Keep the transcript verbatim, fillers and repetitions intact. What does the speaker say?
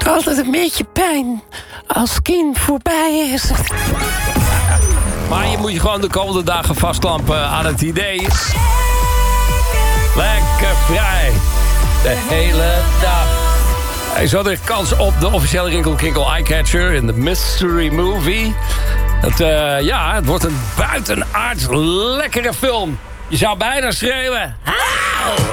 altijd een beetje pijn als kind voorbij is. Maar je moet je gewoon de komende dagen vastklampen aan het idee. Lekker vrij. De hele dag. Hij zo de kans op de officiële Rinkel Kinkel Eyecatcher in de Mystery Movie. Het, uh, ja, het wordt een buitenaards lekkere film. Je zou bijna schreeuwen.